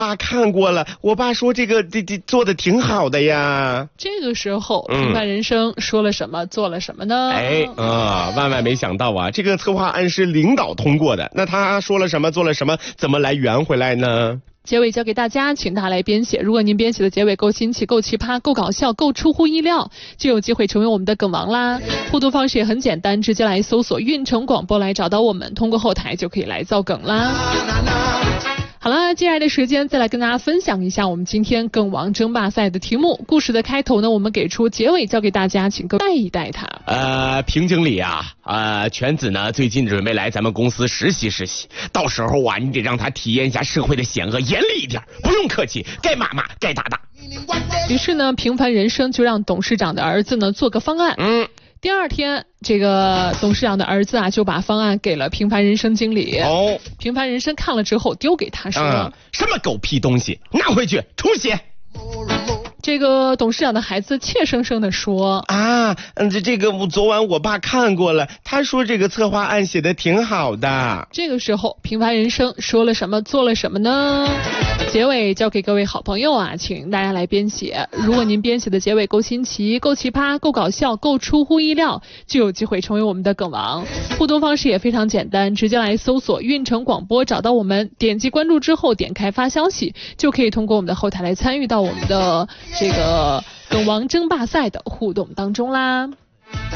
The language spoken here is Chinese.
爸看过了，我爸说这个做的挺好的呀。 这个时候，平凡人生说了什么，做了什么呢？ 万万没想到啊，这个策划案是领导通过的，那他说了什么，做了什么，怎么来圆回来呢？ 结尾交给大家，请大家来编写。如果您编写的结尾够新奇、够奇葩、够搞笑、够出乎意料，就有机会成为我们的梗王啦。互动方式也很简单，直接来搜索运城广播来找到我们，通过后台就可以来造梗啦。好了，接下来的时间再来跟大家分享一下我们今天梗王争霸赛的题目。故事的开头呢，我们给出，结尾交给大家，请各位带一带他。 平经理啊，犬子呢最近准备来咱们公司实习，到时候啊，你得让他体验一下社会的险恶，严厉一点，不用客气，该骂骂，该打打。 于是呢，平凡人生就让董事长的儿子呢做个方案。第二天，这个董事长的儿子啊就把方案给了平凡人生经理。平凡人生看了之后丢给他说： 什么狗屁东西，拿回去重写。 这个董事长的孩子怯生生地说： 这个昨晚我爸看过了，他说这个策划案写的挺好的。 这个时候，平凡人生说了什么，做了什么呢？结尾交给各位好朋友啊，请大家来编写。如果您编写的结尾够新奇、够奇葩、够搞笑、够出乎意料，就有机会成为我们的梗王。互动方式也非常简单，直接来搜索运城广播找到我们，点击关注之后点开发消息，就可以通过我们的后台来参与到我们的这个梗王争霸赛的互动当中啦。